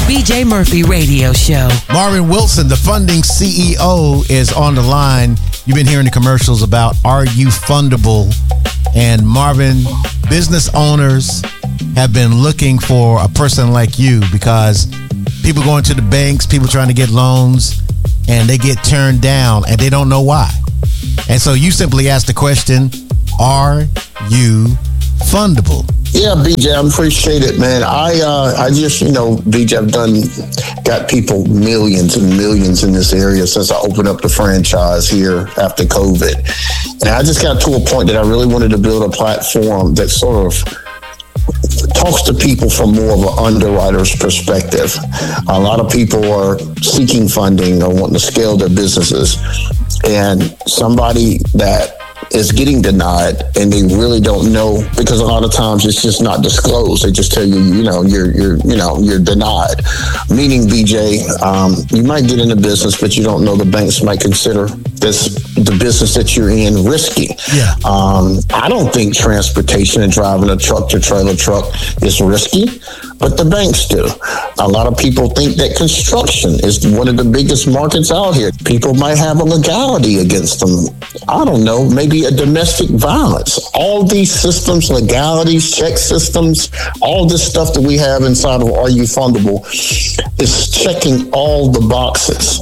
BJ Murphy Radio Show. Marvin Wilson, the funding CEO, is on the line. You've been hearing the commercials about Are You Fundable? And Marvin, business owners have been looking for a person like you because people going to the banks, people trying to get loans, and they get turned down and they don't know why. And so you simply ask the question, are you fundable? Yeah, BJ, I appreciate it, man. I just, BJ, I've got people millions and millions in this area since I opened up the franchise here after COVID. And I just got to a point that I really wanted to build a platform that sort of talks to people from more of an underwriter's perspective. A lot of people are seeking funding or wanting to scale their businesses. And somebody that is getting denied and they really don't know, because a lot of times it's just not disclosed. They just tell you, you're denied. Meaning, BJ, you might get into business, but you don't know the banks might consider the business that you're in risky. Yeah. I don't think transportation and driving a truck to trailer truck is risky, but the banks do. A lot of people think that construction is one of the biggest markets out here. People might have a legality against them. I don't know, maybe a domestic violence. All these systems, legalities, check systems, all this stuff that we have inside of Are You Fundable is checking all the boxes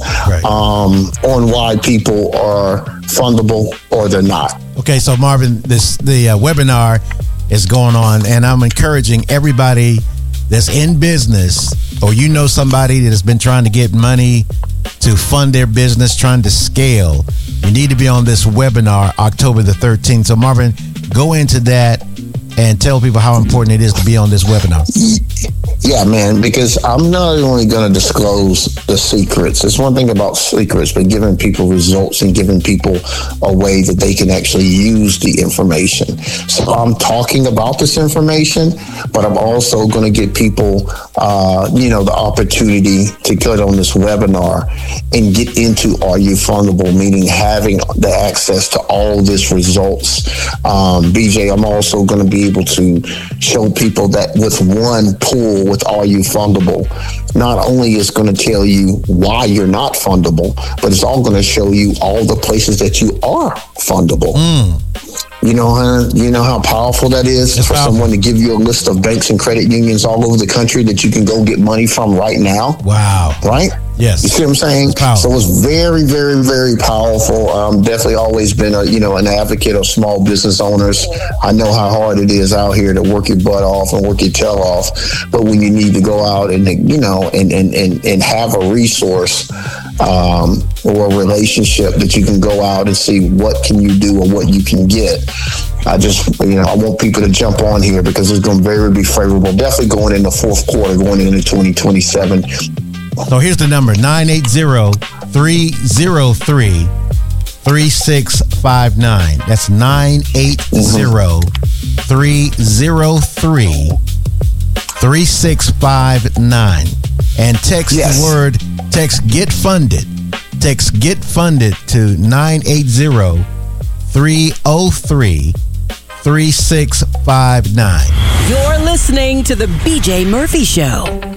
on why people are fundable or they're not. Okay, so Marvin, the webinar is going on, and I'm encouraging everybody that's in business, or somebody that has been trying to get money to fund their business, trying to scale, you need to be on this webinar October the 13th. So Marvin, go into that and tell people how important it is to be on this webinar. Yeah, man, because I'm not only going to disclose the secrets. It's one thing about secrets, but giving people results and giving people a way that they can actually use the information. So I'm talking about this information, but I'm also going to give people, the opportunity to get on this webinar and get into Are You Fundable, meaning having the access to all this results. BJ, I'm also going to be able to show people that with one pull with Are You Fundable, not only is going to tell you why you're not fundable, but it's all going to show you all the places that you are fundable. You know how powerful that is for someone to give you a list of banks and credit unions all over the country that you can go get money from right now. Wow. Right? Yes. You see what I'm saying? So it's very, very, very powerful. Definitely always been an advocate of small business owners. I know how hard it is out here to work your butt off and work your tail off. But when you need to go out and have a resource or a relationship that you can go out and see what can you do or what you can get. I just, I want people to jump on here because it's going to be favorable. Definitely going in the fourth quarter, going into 2027. So here's the number, 980-303-3659. That's 980-303-3659. And text the word, Get Funded. Text Get Funded to 980-303-3659. You're listening to The BJ Murphy Show.